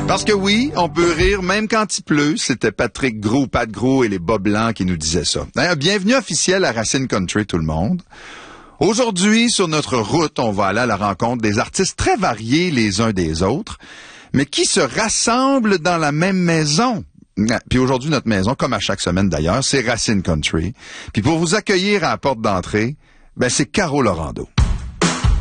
Parce que oui, on peut rire même quand il pleut. C'était Patrick Gros, Pat Gros et les bas blancs qui nous disaient ça. D'ailleurs, bienvenue officiel à Racine Country, tout le monde. Aujourd'hui, sur notre route, on va aller à la rencontre des artistes très variés les uns des autres, mais qui se rassemblent dans la même maison. Puis aujourd'hui, notre maison, comme à chaque semaine d'ailleurs, c'est Racine Country. Puis pour vous accueillir à la porte d'entrée, c'est Caro Laurando.